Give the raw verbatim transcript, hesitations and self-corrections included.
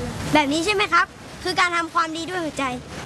แบบนี้ใช่ไหมครับคือการทำความดีด้วยหัวใจ